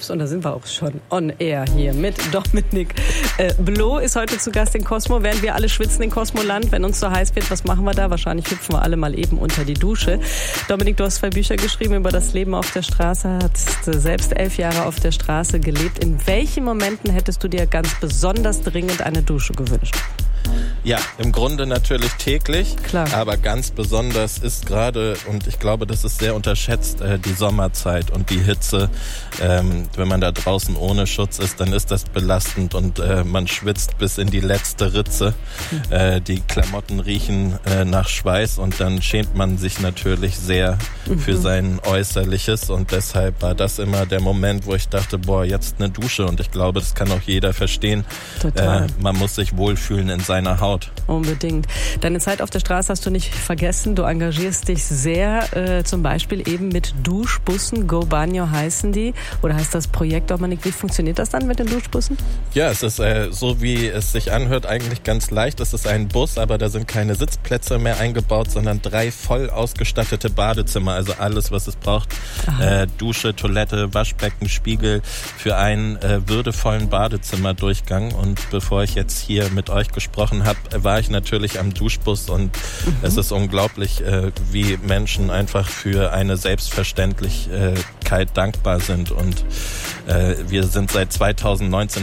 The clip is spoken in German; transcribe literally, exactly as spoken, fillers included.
Ups, und da sind wir auch schon on air hier mit Dominik äh, Bloh ist heute zu Gast in Cosmo. Während wir alle schwitzen in Cosmoland, wenn uns so heiß wird, was machen wir da? Wahrscheinlich hüpfen wir alle mal eben unter die Dusche. Dominik, du hast zwei Bücher geschrieben über das Leben auf der Straße, hast selbst elf Jahre auf der Straße gelebt. In welchen Momenten hättest du dir ganz besonders dringend eine Dusche gewünscht? Ja, im Grunde natürlich täglich, Klar. Aber ganz besonders ist gerade, und ich glaube, das ist sehr unterschätzt, äh, die Sommerzeit und die Hitze. Ähm, wenn man da draußen ohne Schutz ist, dann ist das belastend und äh, man schwitzt bis in die letzte Ritze. Mhm. Äh, die Klamotten riechen äh, nach Schweiß und dann schämt man sich natürlich sehr mhm. für sein Äußerliches und deshalb war das immer der Moment, wo ich dachte, boah, jetzt eine Dusche, und ich glaube, das kann auch jeder verstehen. Total. Äh, man muss sich wohlfühlen in seiner Haut. Unbedingt. Deine Zeit auf der Straße hast du nicht vergessen. Du engagierst dich sehr, äh, zum Beispiel eben mit Duschbussen. Go Banyo heißen die. Oder heißt das Projekt, Dominik? Wie funktioniert das dann mit den Duschbussen? Ja, es ist äh, so, wie es sich anhört, eigentlich ganz leicht. Es ist ein Bus, aber da sind keine Sitzplätze mehr eingebaut, sondern drei voll ausgestattete Badezimmer. Also alles, was es braucht. Äh, Dusche, Toilette, Waschbecken, Spiegel für einen äh, würdevollen Badezimmerdurchgang. Und bevor ich jetzt hier mit euch gesprochen habe, war ich natürlich am Duschbus und mhm. es ist unglaublich, äh, wie Menschen einfach für eine Selbstverständlichkeit dankbar sind. Und äh, wir sind seit zweitausendneunzehn